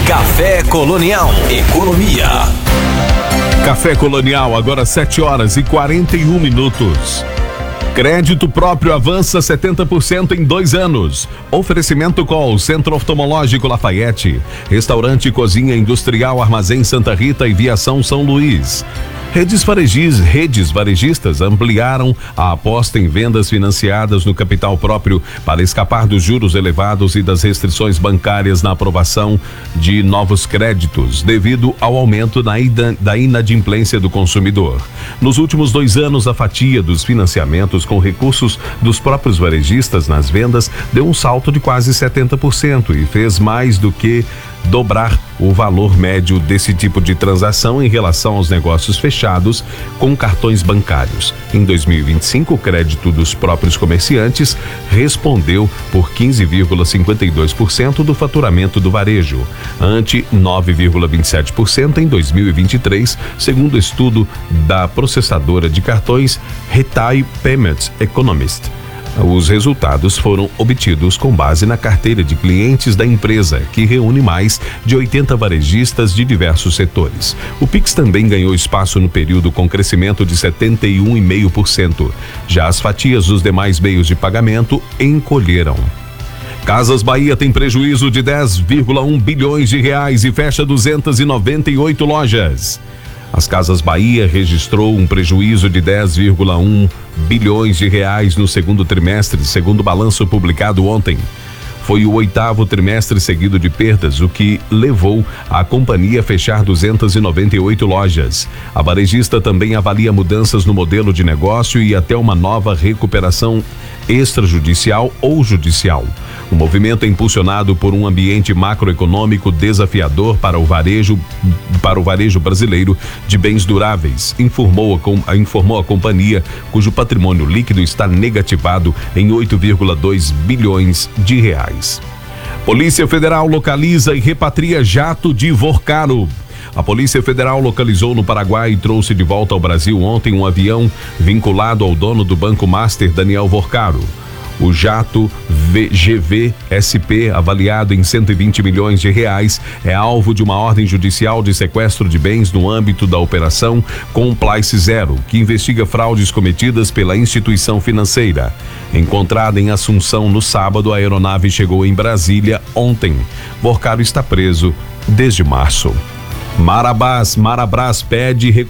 Café Colonial Economia. Café Colonial, agora 7h41. Crédito próprio avança 70% em 2 anos. Oferecimento Col, Centro Oftalmológico Lafayette, Restaurante e Cozinha Industrial Armazém Santa Rita e Viação São Luís. Redes varejistas ampliaram a aposta em vendas financiadas no capital próprio para escapar dos juros elevados e das restrições bancárias na aprovação de novos créditos, devido ao aumento da inadimplência do consumidor. Nos últimos 2 anos, a fatia dos financiamentos com recursos dos próprios varejistas nas vendas deu um salto de quase 70% e fez mais do que dobrar o valor médio desse tipo de transação em relação aos negócios fechados com cartões bancários. Em 2025, o crédito dos próprios comerciantes respondeu por 15,52% do faturamento do varejo, ante 9,27% em 2023, segundo estudo da processadora de cartões Retail Payment Economist. Os resultados foram obtidos com base na carteira de clientes da empresa, que reúne mais de 80 varejistas de diversos setores. O Pix também ganhou espaço no período com crescimento de 71,5%. Já as fatias dos demais meios de pagamento encolheram. Casas Bahia tem prejuízo de 10,1 bilhões de reais e fecha 298 lojas. As Casas Bahia registrou um prejuízo de 10,1 bilhões de reais no segundo trimestre, segundo o balanço publicado ontem. Foi o 8º trimestre seguido de perdas, o que levou a companhia a fechar 298 lojas. A varejista também avalia mudanças no modelo de negócio e até uma nova recuperação extrajudicial ou judicial. O movimento é impulsionado por um ambiente macroeconômico desafiador para o varejo brasileiro de bens duráveis, informou a companhia, cujo patrimônio líquido está negativado em 8,2 bilhões de reais. Polícia Federal localiza e repatria jato de Vorcaro. A Polícia Federal localizou no Paraguai e trouxe de volta ao Brasil ontem um avião vinculado ao dono do Banco Master, Daniel Vorcaro. O jato VGV-SP, avaliado em 120 milhões de reais, é alvo de uma ordem judicial de sequestro de bens no âmbito da operação Compliance Zero, que investiga fraudes cometidas pela instituição financeira. Encontrada em Assunção no sábado, a aeronave chegou em Brasília ontem. Vorcaro está preso desde março. Marabras pede